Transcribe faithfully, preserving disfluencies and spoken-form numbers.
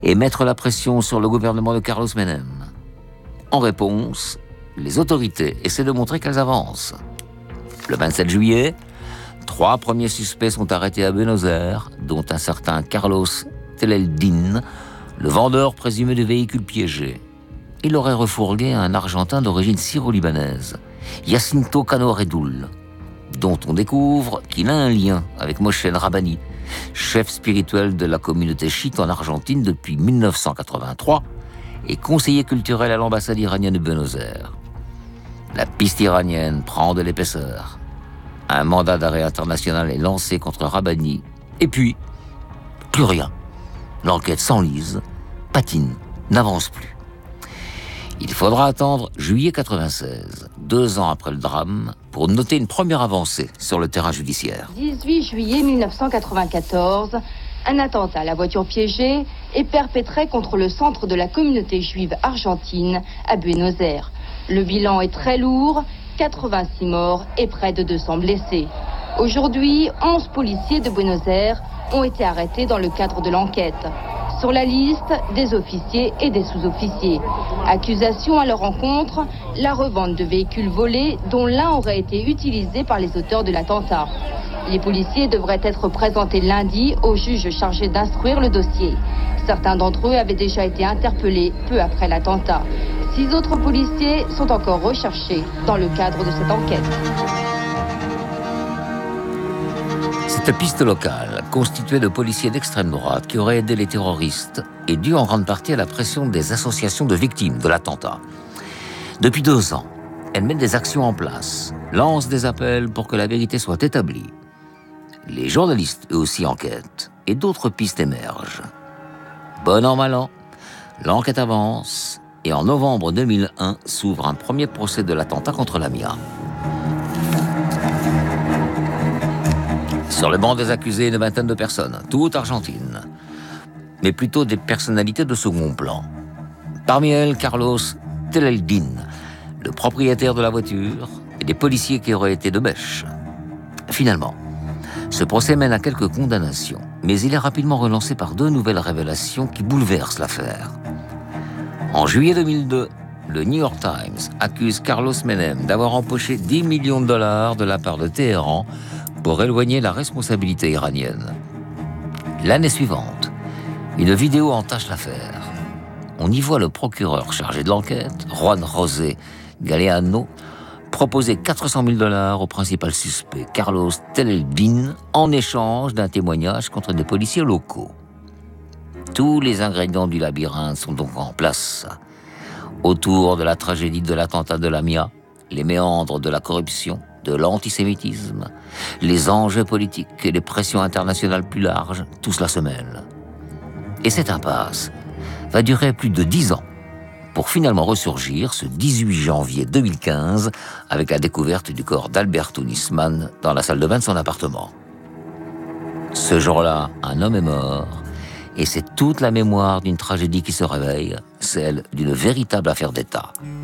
et mettre la pression sur le gouvernement de Carlos Menem. En réponse, les autorités essaient de montrer qu'elles avancent. Le vingt-sept juillet, trois premiers suspects sont arrêtés à Buenos Aires, dont un certain Carlos Teleldin, le vendeur présumé de véhicules piégés. Il aurait refourgué un Argentin d'origine syro-libanaise, Jacinto Cano Redul, dont on découvre qu'il a un lien avec Moshen Rabbani, chef spirituel de la communauté chiite en Argentine depuis mille neuf cent quatre-vingt-trois et conseiller culturel à l'ambassade iranienne de Buenos Aires. La piste iranienne prend de l'épaisseur. Un mandat d'arrêt international est lancé contre Rabbani, et puis, plus rien. L'enquête s'enlise, patine, n'avance plus. Il faudra attendre juillet quatre-vingt-seize, deux ans après le drame, pour noter une première avancée sur le terrain judiciaire. dix-huit juillet mille neuf cent quatre-vingt-quatorze, un attentat à la voiture piégée est perpétré contre le centre de la communauté juive argentine à Buenos Aires. Le bilan est très lourd, quatre-vingt-six morts et près de deux cents blessés. Aujourd'hui, onze policiers de Buenos Aires ont été arrêtés dans le cadre de l'enquête. Sur la liste, des officiers et des sous-officiers. Accusation à leur encontre, la revente de véhicules volés dont l'un aurait été utilisé par les auteurs de l'attentat. Les policiers devraient être présentés lundi au juge chargé d'instruire le dossier. Certains d'entre eux avaient déjà été interpellés peu après l'attentat. Six autres policiers sont encore recherchés dans le cadre de cette enquête. Cette piste locale, constituée de policiers d'extrême droite qui auraient aidé les terroristes, est due en grande partie à la pression des associations de victimes de l'attentat. Depuis deux ans, elle met des actions en place, lance des appels pour que la vérité soit établie. Les journalistes, eux aussi, enquêtent, et d'autres pistes émergent. Bon an, mal an, l'enquête avance, et en novembre deux mille un s'ouvre un premier procès de l'attentat contre la M I A. Sur le banc des accusés, une vingtaine de personnes, toutes argentines, mais plutôt des personnalités de second plan. Parmi elles, Carlos Teleldin, le propriétaire de la voiture, et des policiers qui auraient été de bêche. Finalement, ce procès mène à quelques condamnations, mais il est rapidement relancé par deux nouvelles révélations qui bouleversent l'affaire. En juillet deux mille deux, le New York Times accuse Carlos Menem d'avoir empoché dix millions de dollars de la part de Téhéran pour éloigner la responsabilité iranienne. L'année suivante, une vidéo entache l'affaire. On y voit le procureur chargé de l'enquête, Juan José Galeano, proposer quatre cent mille dollars au principal suspect, Carlos Teleldin, en échange d'un témoignage contre des policiers locaux. Tous les ingrédients du labyrinthe sont donc en place. Autour de la tragédie de l'attentat de la M I A, les méandres de la corruption, de l'antisémitisme, les enjeux politiques et les pressions internationales plus larges, tout cela se mêle. Et cette impasse va durer plus de dix ans, pour finalement ressurgir ce dix-huit janvier deux mille quinze avec la découverte du corps d'Alberto Nisman dans la salle de bain de son appartement. Ce jour-là, un homme est mort, et c'est toute la mémoire d'une tragédie qui se réveille, celle d'une véritable affaire d'État.